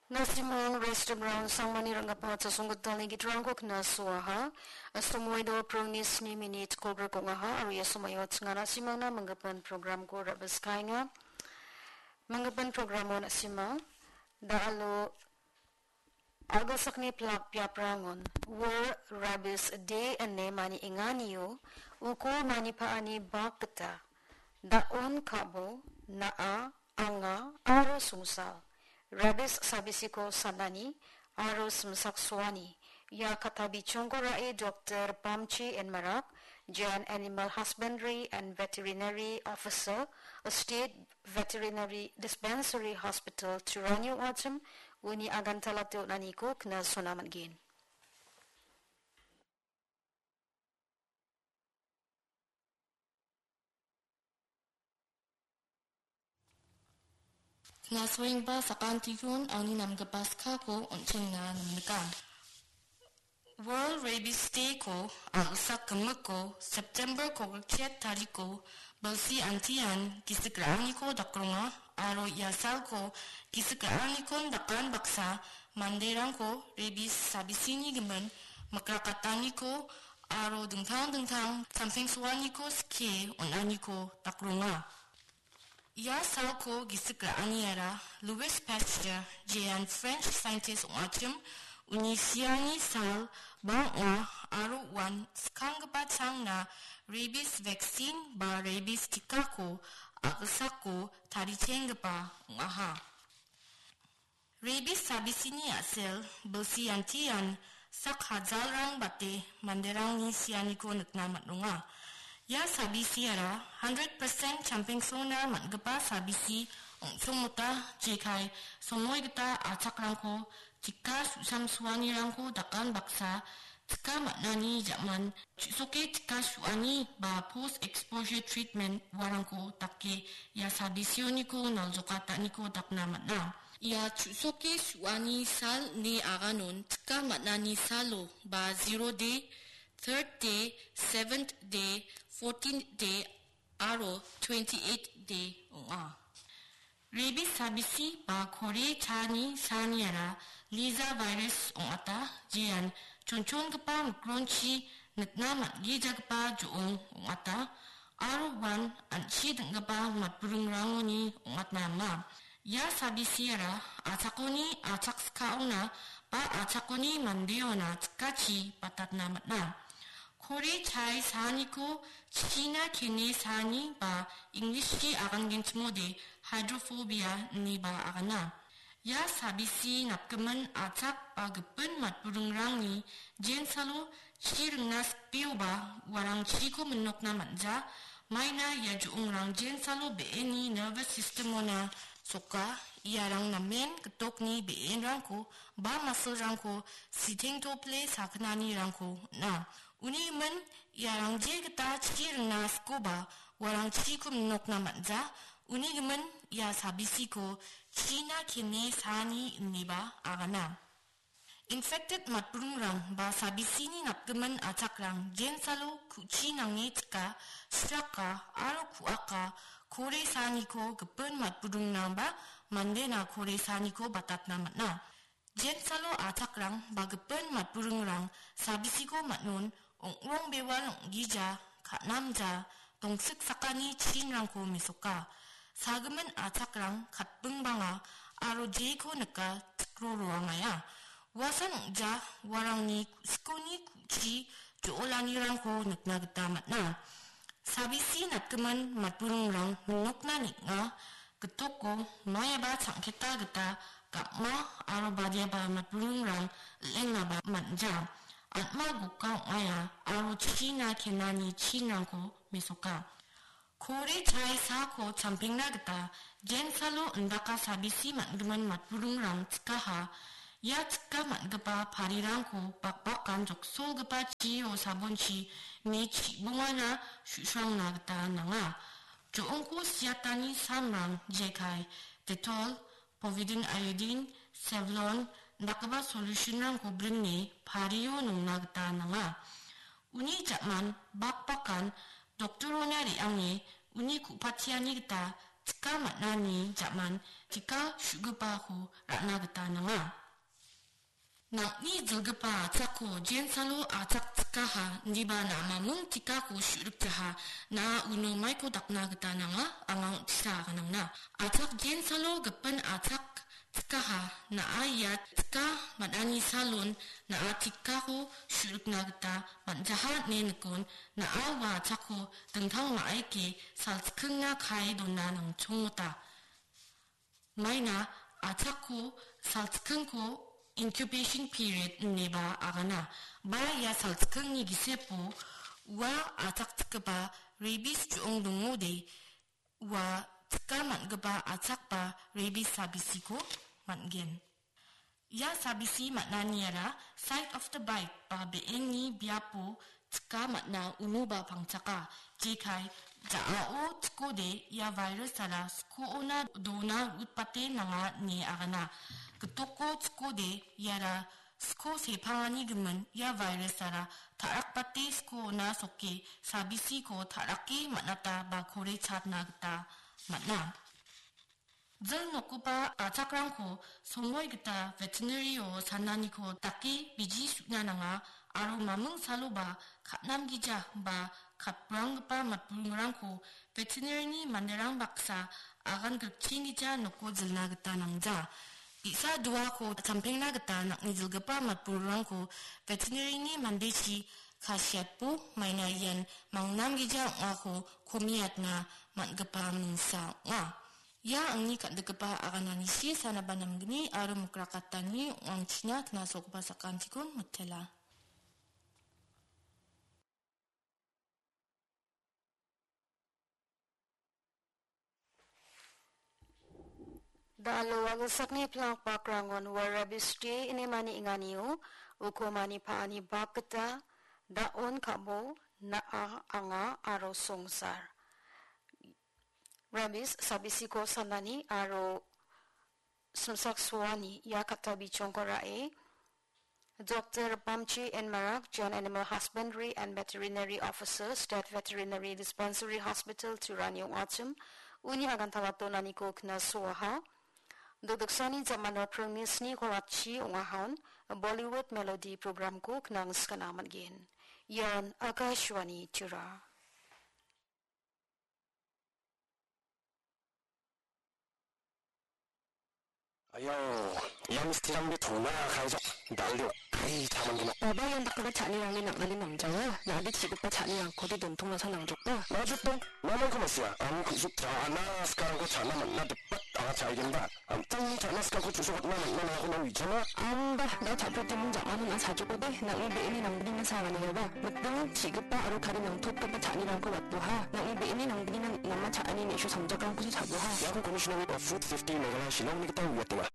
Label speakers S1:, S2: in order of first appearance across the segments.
S1: Nasimang restaurant sang manirang pa sa sunggot tali gitrang ko na suaha. Sumoy do prongnis ni minute cover ko nga ha. Ariya sumayot nga nasimang na manggapan program ko rabas kay nga. Manggapan program mo nasimang. Daalo agasak ni piaprangon. War Rabbis Day ane mani inganiyo. Uko mani paani bakta. Daon kabo naa anga aro sungsal. Rabbis sabisiko sanani aros msakswani ya katabi chonggorae Dr. Pamchi and Marak, Jan Animal Husbandry and Veterinary Officer, a State Veterinary Dispensary Hospital, Turanyo Autumn, uni agantalato naniko kna sonaman gin.
S2: Naswing ba sa kantiyon ang ninamgapas ka ko unsing nga namnakam. World Rabies Day ko ang usak kamag ko September ko kakyat tali ko balsi antiyan kisikraan ko dakronga aro yasal ko kisikraan ko dakan baksa manderang ko rabies sabisini gaman makrakatani ko aro dengtang samping suwani ko ski unani ko dakronga. Ya salko gisika aniara Louis Pasteur jean French scientist uachim unisiani sal bangwa aro wan skangbatang na rabies vaccine ba rabies tikako agsako tarichenggpa ngaha. Rabies sabisini asel belsi antian sak hazalrang bate manderang ni sianiko naknamat nunga. Ya sabisi ara 100% champing sonar matgapa sabisi sumuta jekai somoy gita achakrangko jika susam suwanirangko dakan baksa jika maknani jakman soke jika suani ba post exposure treatment warangko takke ya sabisioniko naljokata niko dakna matna. Ya soke suani sal ni aganon jika maknani salo ba 0 day 3rd day, 7th day, 14th day, aro 28th day. Rabies sabisi ba kore chani saniara Liza virus ata jian chonchon gapa mukronchi naknamat gija gapa joong ata aro 1 anchi gapa matburung rangoni atnama. Ya sabisi ara achakoni achakskauna ba achakoni mandeona tkachi patat namatna. Kore chai sani ko China kene sani ba English ki akan gensmode hydrophobia ni ba akana. Ya sabisi napkemen acak ba gepen matburung rangi jen salo chirnas pio ba warang chiko menok na manja maina ya juung rang jen salo beeni nervous system ona soka iarang namen ketok ni been rangko ba muscle rangko sitting to play saknani rangko na uni men iarang je geta chirang nas ko ba warang chiko menok na manja uni gemen ya sabisi ko China kene sani ni ba agana. Infected matburungrang ba sabisini napgemen acakrang jen salo kuchi nangi tika straka aro kuaka kore sani ko gepen matburungrang ba mandena kore sani ko batat namatna. Jen salo acakrang ba gepen matburungrang sabisi ko matnun ong bewal ong gija kak namja tongsik sakani chinrang ko misoka. Sagemen acakrang katbeng banga aro jeko neka tikroroangaya. Wasan ja warang ni skoni kuchi joolani rangko nakna getamat na. Sabisi natkeman matburung rang menokna nikna getoko maya ba cangketa geta kapma aro badia ba matburung rang lengna ba manja. Atma gukau maya aro china kenani chinrangko mesoka. Kore chai sako campingna geta jen salo endaka sabisi matgeman matburungrang tskaha ya tska matgepa parirangko bakbakan jokso gepa ciyo sabonci ni cibungana shushrangna geta nanga joongko siatani samrang jekai Dettol, povidin iodine, Savlon ndakaba solutionrangko bringi pariyo nungna geta nanga uni jakman bakbakan Doktor Onari angi uni kupatiani gita cika maknani zaman jika syugepahu rakna getana nga. Nak ni jelgepa acakku jen selalu acak cikaha ndiba na mamung cikaku syuruk jaha na unu maiko dakna getana nga angang tisa kanang na. Acak jen selalu gepen acak cikaha na ayat cika maknani salun na cikaku syuruk na geta mat jahat ne nekun na awa acakku tentang maiki sal cikeng nga kai dona nang chungota. Maina acakku sal cikengku incubation period neba agana ba ya saltkeng ni gisepo wa acak tkeba rabies juong dungode wa tka man geba acak ba rabies sabisi ko mangen ya sabisi maknani ara site of the bite ba being ni biapo tka makna unu ba pangcaka jikai jao tkode ya virus sala skoona dona utpate nanga ni agana Ketoko skode yara sko sepangani gemen ya virus ara tarak pati sko na soke sabisi ko taraki maknata ba kore chat na geta makna. Zel nokupa acakrang ko somoy geta veterinary o sanani ko taki biji suknya nanga aro mamung salo ba katnam gija ba katbrang pa matburang ko veterinary ni manderang baksa agan gercing gija noko zelna geta nangja. Isa dua ko camping na geta nak nizil gepa matpurang ko veterinary ni mandeci khasiat pu maina yan mangnam gija ako komiat na mat gepa minsa nga ya angni kat de gepa akan anisi sana banam gini aru mukrakatan ni ang Cina kena sok pasakan cikun mutela.
S1: Dalo wagasak ni plang pakrangon warabisti ini mani inganiu uko mani paani bakta daon kabo na anga aro songsar. Rabis sabisiko sanani aro sumsak suwani ya katabi chongkorae Dr. Pamchi N. Marak, John Animal Husbandry and Veterinary Officer, State Veterinary Dispensary Hospital, Turanyong Atum, uni agan tawato naniko kna suwaha, Dodoksani zamano promis ni korachi ungahon Bollywood Melody program ko knang skanaman gin. Yan Akashwani Tura.
S3: Ayo, yang mesti ramai tuna kaya dalio. Ay, taman gina.
S4: Baba yang tak kena cari yang nak ngalin nang jawa. Nak ada cikgu cari yang kau di dentung masa nang jokpa.
S3: Maju dong. Mama kau masih ya. Aku kusuk cana sekarang kau cana mana dapat awak cari genda. Tang cana sekarang kau kusuk mana aku nak wijana.
S4: Ambah, dah capek temen zaman nak saja kau deh. Nak ibu ini nang bini masa ni ya ba. Betul cikgu aru kari nang tup kau cari yang kau waktu ha. Nak ibu ini nang bini nama cari ni isu samjak kau kusuk sabu ha.
S3: Ya aku Commissioner of Food Safety Meghalaya Shillong ni kita lihat tu.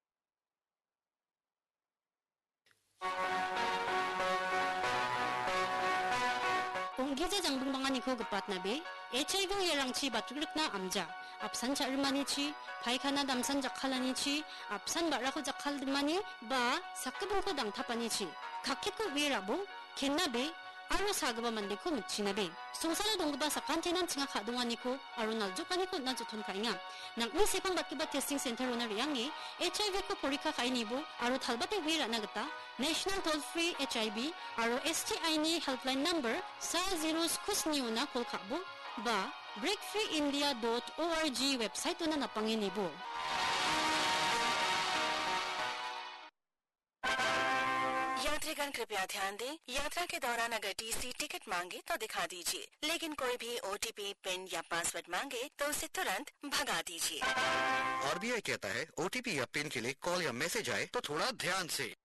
S5: 공기재 장동방안이 고급받나베 HIV 예랑치 바쭈르크나 암자 앞산 자르마니치 바이카나 남산 자칼라니치 앞산 말라고 자칼드마니 바 사크봉코 당타파니치 각키크 위라보 겐나베 아로 사그바 만데코 묵치나베 송사르 동그바 사칸테난 칭아 가동하니코 아로 날조카니코 나조톤 카잉아 낭이 세방 바키바 테스팅 센터로나 리앙이 HIV 코 포리카 카이니보 아로 탈바테 위라나겠다 National Toll-Free HIV aro STI ni helpline number sa 0 skusniuna kolkabo ba breakfreeindia.org website na napanginibo.
S6: यात्रीगण कृपया ध्यान दें, यात्रा के दौरान अगर TC ticket मांगे तो दिखा दीजिए, लेकिन कोई भी ओटीपी, पिन या पासवर्ड मांगे तो उसे तुरंत भगा दीजिए।
S7: आरबीआई कहता है ओटीपी या पिन के लिए कॉल या मैसेज आए तो थोड़ा ध्यान से